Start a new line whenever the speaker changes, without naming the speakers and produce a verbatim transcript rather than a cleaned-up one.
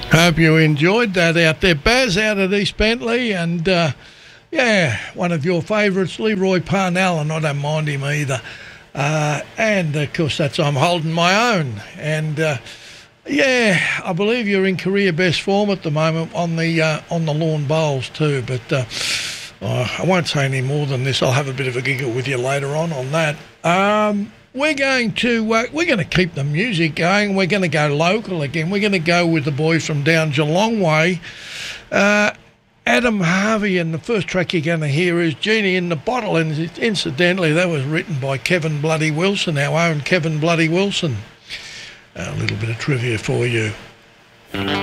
Hope you enjoyed that out there. Baz out at East Bentley, and uh, yeah, one of your favourites, Leroy Parnell, and I don't mind him either. Uh, and of course, that's I'm holding my own. And uh, yeah, I believe you're in career best form at the moment on the uh, on the lawn bowls too. But uh, oh, I won't say any more than this. I'll have a bit of a giggle with you later on on that. Um, We're going to uh, we're going to keep the music going. We're going to go local again. We're going to go with the boys from down Geelong way. Uh, Adam Harvey, and the first track you're going to hear is Genie in the Bottle, and incidentally that was written by Kevin Bloody Wilson, our own Kevin Bloody Wilson. A little bit of trivia for you.